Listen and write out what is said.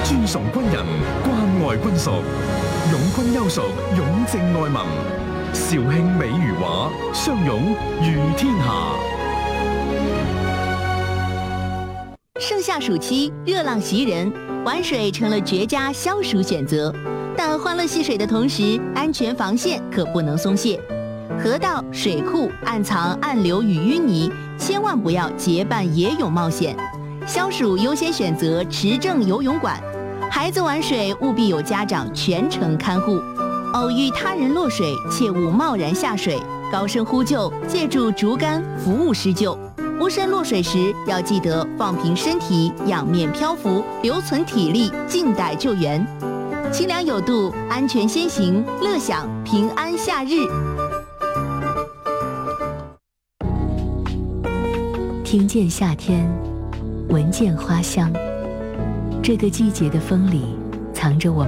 尊崇軍人，關愛軍屬，擁軍優屬，擁正愛民，肇慶美如畫，相擁裕天下。 盛夏暑期，热浪袭人，玩水成了绝佳消暑选择。但欢乐戏水的同时，安全防线可不能松懈。河道、水库暗藏暗流与淤泥，千万不要结伴野泳冒险。消暑优先选择持证游泳馆，孩子玩水务必有家长全程看护。偶遇他人落水，切勿贸然下水，高声呼救，借助竹竿服务施救。无声落水时，要记得放平身体，仰面漂浮，留存体力，静待救援。清凉有度，安全先行，乐享平安夏日。 听见夏天，闻见花香。这个季节的风里，藏着我们